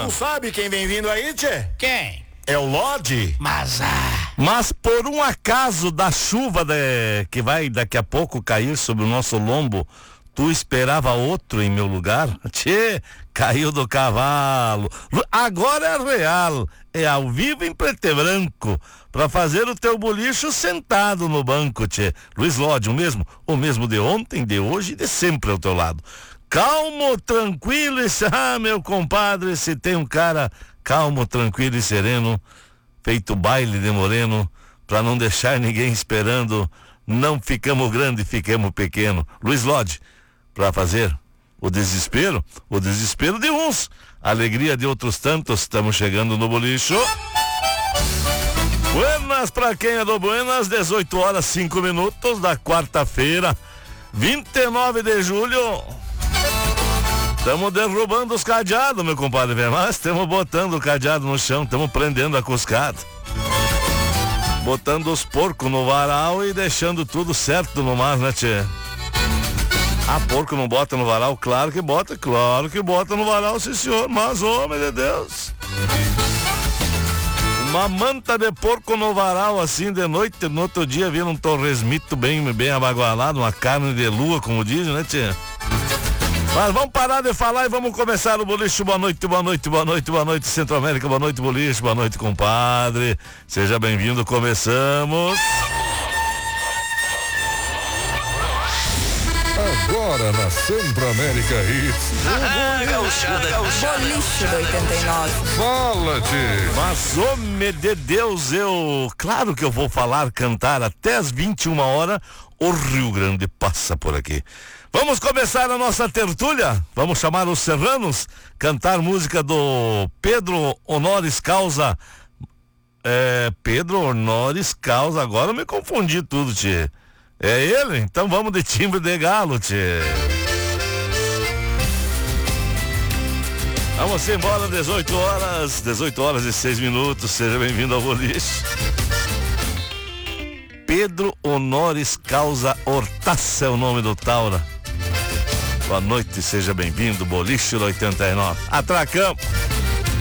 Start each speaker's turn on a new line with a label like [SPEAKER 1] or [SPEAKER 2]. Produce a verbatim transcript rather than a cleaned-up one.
[SPEAKER 1] Não sabe quem vem vindo aí, tchê?
[SPEAKER 2] Quem?
[SPEAKER 1] É o Lodge.
[SPEAKER 2] Mas ah,
[SPEAKER 3] Mas por um acaso da chuva de... que vai daqui a pouco cair sobre o nosso lombo, tu esperava outro em meu lugar? Tchê, caiu do cavalo. Agora é real, é ao vivo em preto e branco, pra fazer o teu bolicho sentado no banco, tchê. Luiz Lodge, o mesmo, o mesmo de ontem, de hoje e de sempre ao teu lado. Calmo, tranquilo e... Ah, meu compadre, se tem um cara calmo, tranquilo e sereno, feito baile de moreno, pra não deixar ninguém esperando, não ficamos grande, fiquemos pequeno. Luiz Lodge, pra fazer o desespero, o desespero de uns, a alegria de outros tantos. Estamos chegando no bolicho. Buenas pra quem é do Buenas, dezoito horas, cinco minutos da quarta-feira, vinte e nove de julho. Estamos derrubando os cadeados, meu compadre, mas estamos botando o cadeado no chão, estamos prendendo a cuscada. Botando os porcos no varal e deixando tudo certo no mar, né, tchê? Ah, porco não bota no varal? Claro que bota, claro que bota no varal, sim senhor, mas, homem de Deus. Uma manta de porco no varal, assim, de noite, no outro dia vira um torresmito bem, bem abagualado, uma carne de lua, como dizem, né, tchê? Mas vamos parar de falar e vamos começar o boliche. Boa noite, boa noite, boa noite, boa noite, Centro América, boa noite, boliche, boa noite, compadre. Seja bem-vindo, começamos.
[SPEAKER 4] Agora na Centro América Hits.
[SPEAKER 2] ah, gauchada, gauchada.
[SPEAKER 5] Boliche do oitenta e nove.
[SPEAKER 4] Fala-te.
[SPEAKER 3] Mas, homem de Deus, eu... Claro que eu vou falar, cantar até as vinte e uma horas. O Rio Grande passa por aqui. Vamos começar a nossa tertúlia. Vamos chamar os serranos, cantar música do Pedro Honoris Causa. É, Pedro Honoris Causa, agora eu me confundi tudo, tchê. É ele? Então vamos de timbre de galo, tchê. Vamos embora, dezoito horas, dezoito horas e seis minutos. Seja bem-vindo ao boliche. Pedro Honoris Causa Hortaça é o nome do Taura. Boa noite, seja bem-vindo, boliche do oitenta e nove. Atracamos.